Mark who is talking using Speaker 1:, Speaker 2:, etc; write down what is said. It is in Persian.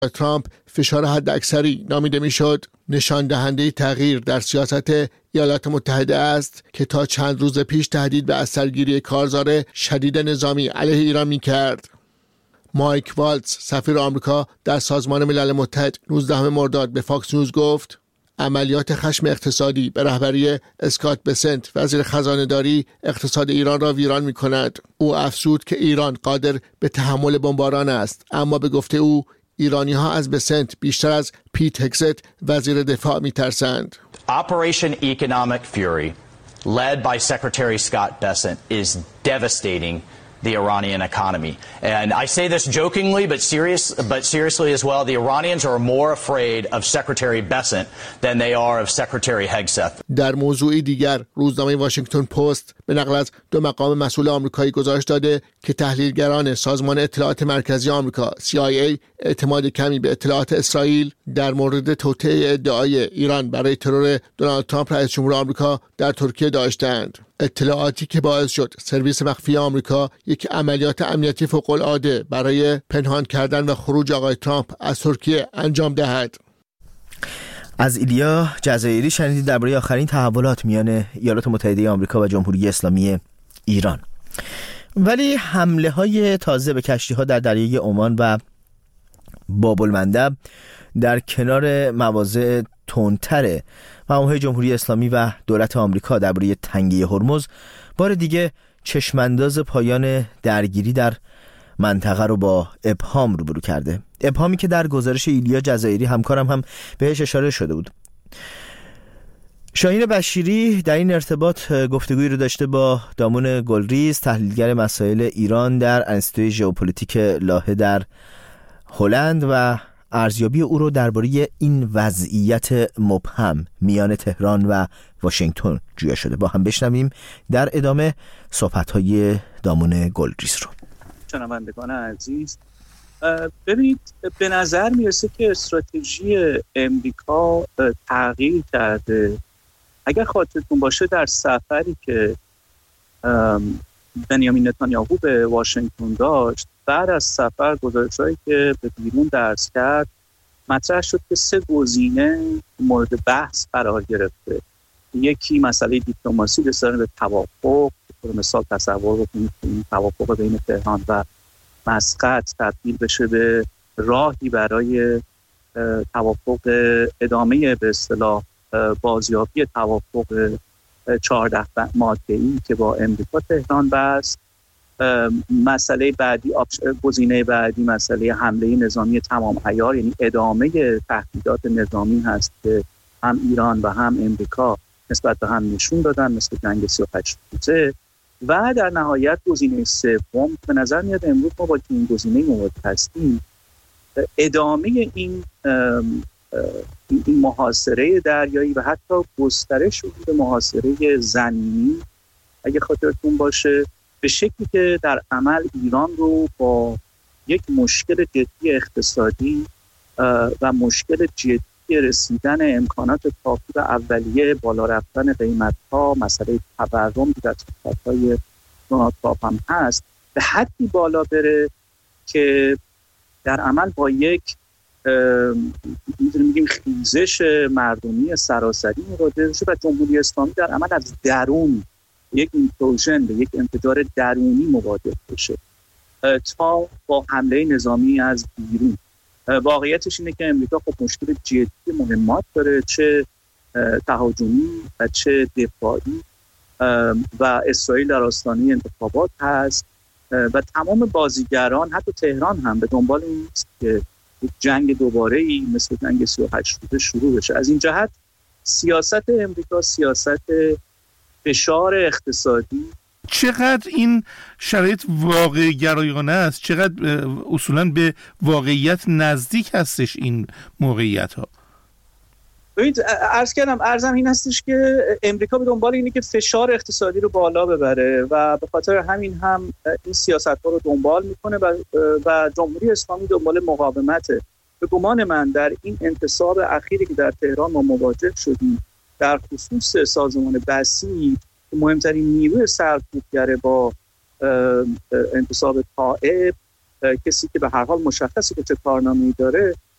Speaker 1: ترامپ فشار حداکثری نامیده میشد، نشان دهنده تغییر در سیاست ایالات متحده است که تا چند روز پیش تهدید به اثرگیری کارزار شدید نظامی علیه ایران می‌کرد. مایک والتز سفیر آمریکا در سازمان ملل متحد 19 مرداد به فاکس نیوز گفت عملیات خشم اقتصادی به رهبری اسکات بسنت وزیر خزانه‌داری اقتصاد ایران را ویران می‌کند. او افزود که ایران قادر به تحمل بمباران است، اما به گفته او ایرانی‌ها از بسنت بیشتر از پیت هگست وزیر دفاع می‌ترسند.
Speaker 2: Operation Economic Fury led by Secretary Scott Bessent is devastating the Iranian economy. And I say this jokingly but seriously as well. The Iranians are more afraid of Secretary Bessent than they are of Secretary Hegseth.
Speaker 1: در موضوعی دیگر روزنامه واشنگتن پست به نقل از 2 مقام مسئول آمریکایی گزارش داده که تحلیلگران سازمان اطلاعات مرکزی آمریکا CIA اعتماد کمی به اطلاعات اسرائیل در مورد توطئه ادعای ایران برای ترور دونالد ترامپ رئیس جمهور آمریکا در ترکیه داشتند. اطلاعاتی که باعث شد سرویس مخفی آمریکا یک عملیات امنیتی فوق‌العاده برای پنهان کردن و خروج آقای ترامپ از ترکیه انجام دهد.
Speaker 3: از ایلیا جزایری شنیدید درباره آخرین تحولات میان ایالات متحده آمریکا و جمهوری اسلامی ایران. ولی حمله‌های تازه به کشتی‌ها در دریای عمان و باب المندب در کنار مواضع تندتر مقام‌های جمهوری اسلامی و دولت آمریکا درباره تنگی هرمز بار دیگه چشمانداز پایان درگیری در منطقه رو با ابهام روبرو کرده. ابهامی که در گزارش ایلیا جزایری همکارم هم بهش اشاره شده بود. شاهین بشیری در این ارتباط گفتگویی رو داشته با دامون گلریز، تحلیلگر مسائل ایران در انستیتوی ژئوپلیتیک لاهه در هلند و ارزیابی او رو درباره این وضعیت مبهم میان تهران و واشنگتن جویا شده. با هم بشنویم در ادامه صحبت‌های دامون گلریز رو.
Speaker 4: شنوندگان عزیز، ببینید به نظر میرسه که استراتژی امریکا تغییر کرده. اگر خاطرتون باشه در سفری که بنیامین نتانیاهو به واشنگتن داشت، بعد از سفر گزارش‌هایی که به بیرون درس کرد مطرح شد که 3 گزینه مورد بحث قرار گرفته. یکی مسئله دیپلماسی، رسیدن به توافق. به مثال تصور بکنید که این توافق بین تهران و مسقط تبدیل بشه به راهی برای توافق ادامه به اصطلاح بازیابی توافق 14 ماده‌ای که با امریکا تهران بست. مسئله بعدی، گزینه بعدی مسئله حمله نظامی تمام عیار، یعنی ادامه تهدیدات نظامی هست که هم ایران و هم امریکا نسبت به هم نشون دادن، مثل جنگ 38 روزه. و در نهایت گزینه سوم به نظر میاد امروز ما با این گزینه مواجه هستیم، ادامه این محاصره دریایی و حتی گسترش حدود محاصره زمینی اگه خاطرتون باشه، به شکلی که در عمل ایران رو با یک مشکل جدی اقتصادی و مشکل جدی رسیدن امکانات کافی و اولیه، بالا رفتن قیمت‌ها، مسئله تورم در صحبت‌های دونالد ترامپ هم هست، به حدی بالا بره که در عمل با یک میگیم خیزش مردمی سراسری مواجه بشه و جمهوری اسلامی در عمل از درون یک ایمپلوژن، به یک انفجار درونی مواجه بشه تا با حمله نظامی از بیرون. واقعیتش اینه که امریکا خب مشکل جدی مهمات داره، چه تهاجمی و چه دفاعی، و اسرائیل در آستانه انتخابات هست و تمام بازیگران حتی تهران هم به دنبال این است که یک جنگ دوباره‌ای مثل جنگ 38 روزه شروع بشه. از این جهت سیاست امریکا سیاست فشار اقتصادی.
Speaker 5: چقدر این شرایط واقع گرایانه است، چقدر اصولاً به واقعیت نزدیک هستش این موقعیت ها؟
Speaker 4: عرضم این هستش که امریکا به دنبال اینه که فشار اقتصادی رو بالا ببره و به خاطر همین هم این سیاست ها رو دنبال میکنه و جمهوری اسلامی دنبال مقاومته. به گمان من در این انتصاب اخیری که در تهران ما مواجه شدیم، در خصوص سازمان بسیج، مهمترین نیروی سرکوبگر با انتصاب طائف، کسی که به هر حال مشخصه که چه کارنامه‌ای داره،